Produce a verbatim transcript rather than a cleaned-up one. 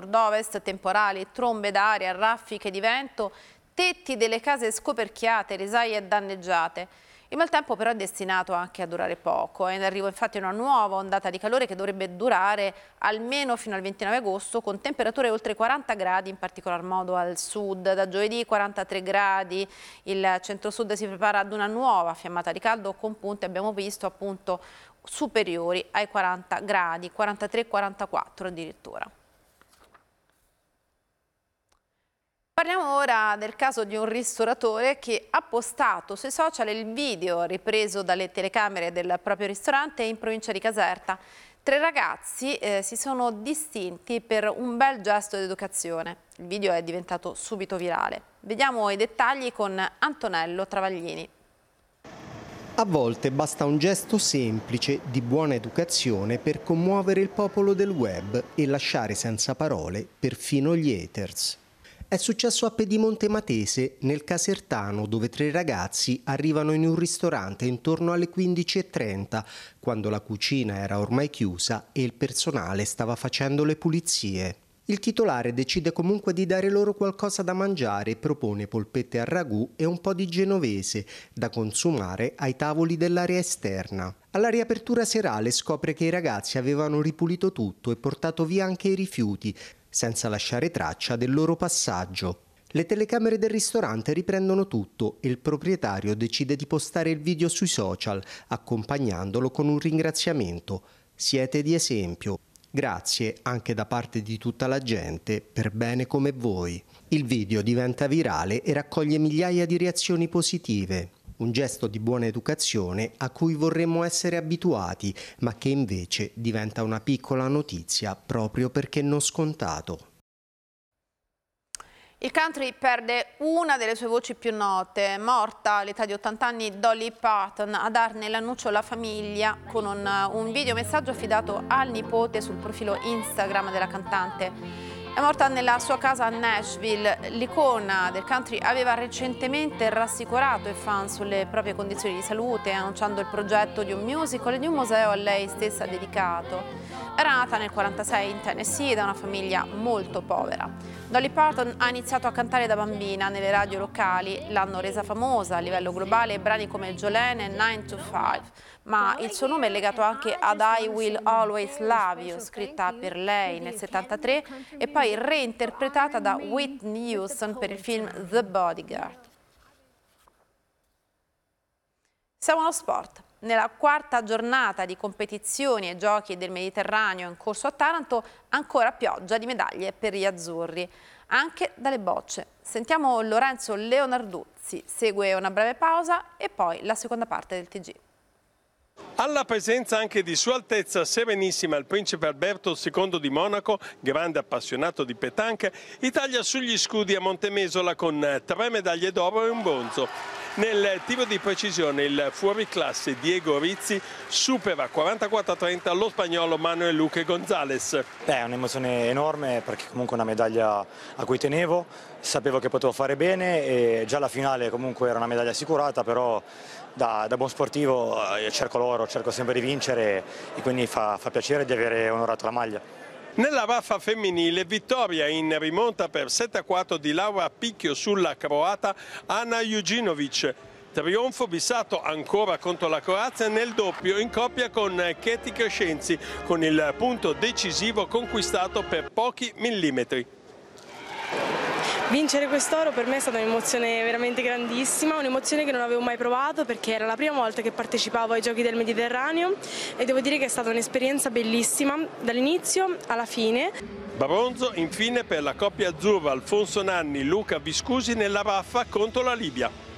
nord-ovest, temporali, trombe d'aria, raffiche di vento, tetti delle case scoperchiate, risaie danneggiate. Il maltempo però è destinato anche a durare poco. È in arrivo infatti una nuova ondata di calore che dovrebbe durare almeno fino al ventinove agosto, con temperature oltre quaranta gradi, in particolar modo al sud. Da giovedì quarantatré gradi, il centro-sud si prepara ad una nuova fiammata di caldo con punte, abbiamo visto, appunto superiori ai quaranta gradi, quarantatré quarantaquattro addirittura. Parliamo ora del caso di un ristoratore che ha postato sui social il video ripreso dalle telecamere del proprio ristorante in provincia di Caserta. Tre ragazzi eh, si sono distinti per un bel gesto di educazione. Il video è diventato subito virale. Vediamo i dettagli con Antonello Travaglini. A volte basta un gesto semplice di buona educazione per commuovere il popolo del web e lasciare senza parole perfino gli haters. È successo a Pedimonte Matese, nel Casertano, dove tre ragazzi arrivano in un ristorante intorno alle quindici e trenta, quando la cucina era ormai chiusa e il personale stava facendo le pulizie. Il titolare decide comunque di dare loro qualcosa da mangiare e propone polpette al ragù e un po' di genovese da consumare ai tavoli dell'area esterna. Alla riapertura serale scopre che i ragazzi avevano ripulito tutto e portato via anche i rifiuti, senza lasciare traccia del loro passaggio. Le telecamere del ristorante riprendono tutto e il proprietario decide di postare il video sui social, accompagnandolo con un ringraziamento. Siete di esempio. Grazie anche da parte di tutta la gente, per bene come voi. Il video diventa virale e raccoglie migliaia di reazioni positive. Un gesto di buona educazione a cui vorremmo essere abituati, ma che invece diventa una piccola notizia proprio perché non scontato. Il country perde una delle sue voci più note. Morta all'età di ottanta anni Dolly Parton, a darne l'annuncio alla famiglia con un, un videomessaggio affidato al nipote sul profilo Instagram della cantante. È morta nella sua casa a Nashville. L'icona del country aveva recentemente rassicurato i fan sulle proprie condizioni di salute, annunciando il progetto di un musical e di un museo a lei stessa dedicato. Era nata nel quarantasei in Tennessee da una famiglia molto povera. Dolly Parton ha iniziato a cantare da bambina nelle radio locali, l'hanno resa famosa a livello globale brani come Jolene e nine to five, ma il suo nome è legato anche ad I Will Always Love You, scritta per lei nel settantatré e poi reinterpretata da Whitney Houston per il film The Bodyguard. Siamo allo sport. Nella quarta giornata di competizioni e giochi del Mediterraneo in corso a Taranto, ancora pioggia di medaglie per gli azzurri, anche dalle bocce. Sentiamo Lorenzo Leonarduzzi, segue una breve pausa e poi la seconda parte del T G. Alla presenza anche di Sua Altezza Serenissima il Principe Alberto secondo di Monaco, grande appassionato di pétanque, Italia sugli scudi a Montemesola con tre medaglie d'oro e un bronzo. Nel tiro di precisione il fuoriclasse Diego Rizzi supera quarantaquattro a trenta lo spagnolo Manuel Luque González. È un'emozione enorme perché comunque è una medaglia a cui tenevo, sapevo che potevo fare bene e già la finale comunque era una medaglia assicurata, però da, da buon sportivo cerco l'oro, cerco sempre di vincere e quindi fa, fa piacere di avere onorato la maglia. Nella raffa femminile vittoria in rimonta per sette a quattro di Laura Picchio sulla croata Ana Jujinovic. Trionfo bissato ancora contro la Croazia nel doppio in coppia con Katie Crescenzi, con il punto decisivo conquistato per pochi millimetri. Vincere quest'oro per me è stata un'emozione veramente grandissima, un'emozione che non avevo mai provato perché era la prima volta che partecipavo ai Giochi del Mediterraneo e devo dire che è stata un'esperienza bellissima dall'inizio alla fine. Bronzo infine per la coppia azzurra Alfonso Nanni, Luca Viscusi nella raffa contro la Libia.